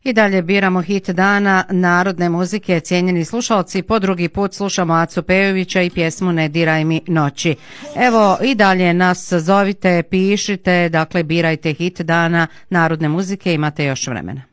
I dalje biramo hit dana narodne muzike. Cijenjeni slušalci, po drugi put slušamo Acu Pejovića i pjesmu Ne diraj mi noći. Evo, i dalje nas zovite, pišite, dakle birajte hit dana narodne muzike, imate još vremena.